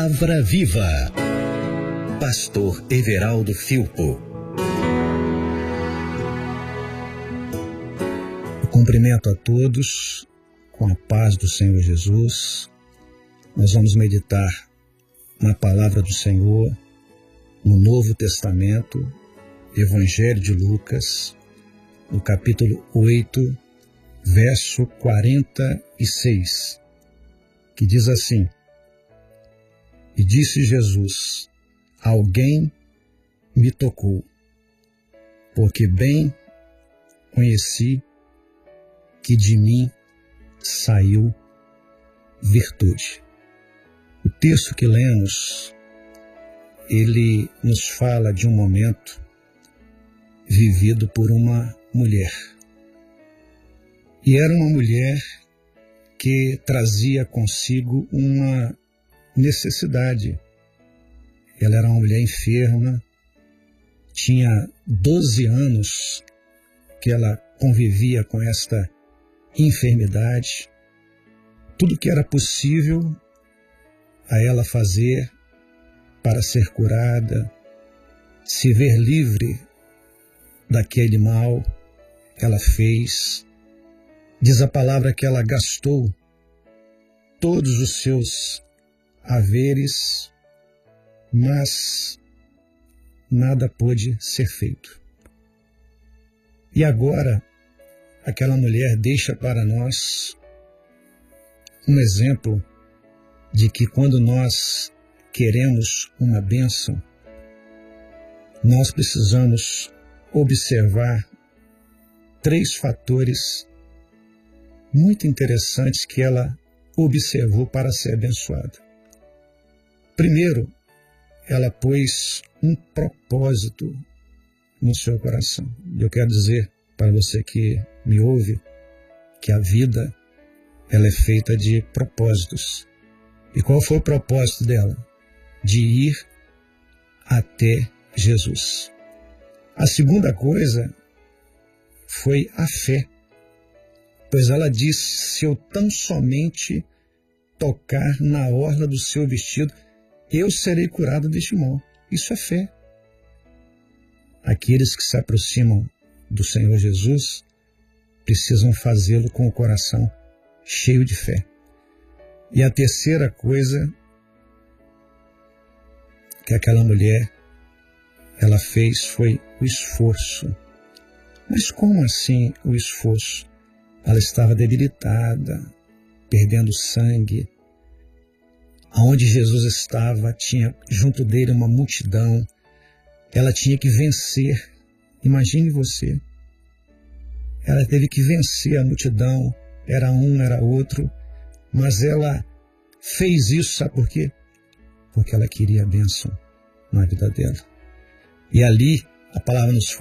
Palavra Viva. Pastor Everaldo Filpo. Eu cumprimento a todos com a paz do Senhor Jesus. Nós vamos meditar na palavra do Senhor no Novo Testamento, Evangelho de Lucas, no capítulo 8, verso 46, que diz assim: E disse Jesus: Alguém me tocou, porque bem conheci que de mim saiu virtude. O texto que lemos, ele nos fala de um momento vivido por uma mulher. E era uma mulher que trazia consigo uma necessidade. Ela era uma mulher enferma, tinha 12 anos que ela convivia com esta enfermidade. Tudo que era possível a ela fazer para ser curada, se ver livre daquele mal, ela fez. Diz a palavra que ela gastou todos os seus haveres, mas nada pôde ser feito. E agora, aquela mulher deixa para nós um exemplo de que quando nós queremos uma bênção, nós precisamos observar 3 fatores muito interessantes que ela observou para ser abençoada. Primeiro, ela pôs um propósito no seu coração. Eu quero dizer para você que me ouve que a vida ela é feita de propósitos. E qual foi o propósito dela? De ir até Jesus. A segunda coisa foi a fé. Pois ela disse: se eu tão somente tocar na orla do seu vestido, eu serei curado deste mal. Isso é fé. Aqueles que se aproximam do Senhor Jesus precisam fazê-lo com o coração cheio de fé. E a terceira coisa que aquela mulher ela fez foi o esforço. Mas como assim o esforço? Ela estava debilitada, perdendo sangue. Aonde Jesus estava, tinha junto dele uma multidão. Ela tinha que vencer. Imagine você. Ela teve que vencer a multidão. Era um, era outro. Mas ela fez isso, sabe por quê? Porque ela queria a bênção na vida dela. E ali, a palavra nos